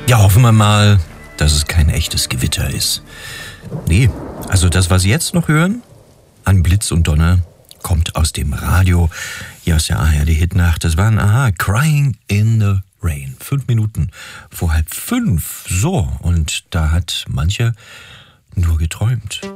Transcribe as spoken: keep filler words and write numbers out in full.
Ja, hoffen wir mal, dass es kein echtes Gewitter ist. Nee, also das, was Sie jetzt noch hören, an Blitz und Donner, kommt aus dem Radio, hier aus der A R D-Hitnacht. Das waren, aha, Crying in the Rain. Fünf Minuten vor halb fünf. So, und da hat mancher nur geträumt.